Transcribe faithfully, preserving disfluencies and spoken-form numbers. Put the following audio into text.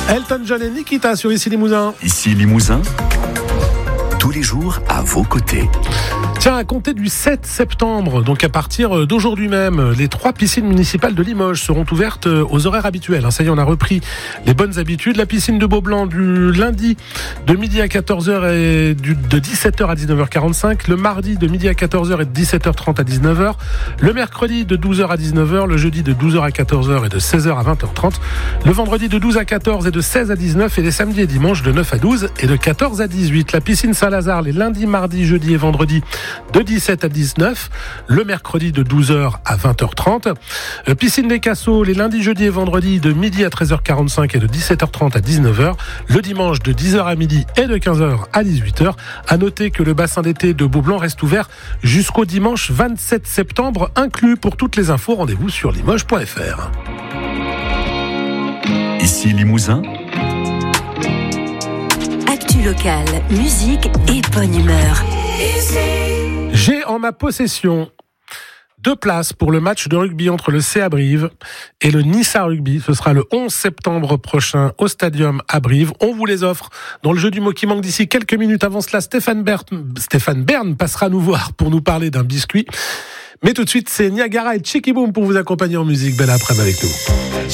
Elton John et Nikita sur Ici Limousin. Ici Limousin, tous les jours à vos côtés. Tiens, à compter du sept septembre, donc à partir d'aujourd'hui même, les trois piscines municipales de Limoges seront ouvertes aux horaires habituels. Ça y est, on a repris les bonnes habitudes. La piscine de Beaublanc du lundi de midi à quatorze heures et de dix-sept heures à dix-neuf heures quarante-cinq. Le mardi de midi à quatorze heures et de dix-sept heures trente à dix-neuf heures. Le mercredi de douze heures à dix-neuf heures. Le jeudi de douze heures à quatorze heures et de seize heures à vingt heures trente. Le vendredi de douze à quatorze et de seize à dix-neuf. Et les samedis et dimanches de neuf à douze et de quatorze à dix-huit. La piscine Saint-Lazare les lundis, mardis, jeudi et vendredi de dix-sept à dix-neuf, le mercredi de douze heures à vingt heures trente. Euh, piscine des Cassots les lundis, jeudi et vendredi de midi à treize heures quarante-cinq et de dix-sept heures trente à dix-neuf heures. Le dimanche de dix heures à midi et de quinze heures à dix-huit heures. À noter que le bassin d'été de Beaublanc reste ouvert jusqu'au dimanche vingt-sept septembre inclus. Pour toutes les infos, rendez-vous sur limoges point f r. Ici Limousin. Actu locale, musique et bonne humeur. J'ai en ma possession deux places pour le match de rugby entre le C à Brive et le Nissa Rugby. Ce sera le onze septembre prochain au Stadium à Brive. On vous les offre dans le jeu du mot qui manque d'ici quelques minutes. Avant cela, Stéphane Bern, Stéphane Bern passera nous voir pour nous parler d'un biscuit. Mais tout de suite, c'est Niagara et Chicky Boom pour vous accompagner en musique. Belle après-midi avec nous.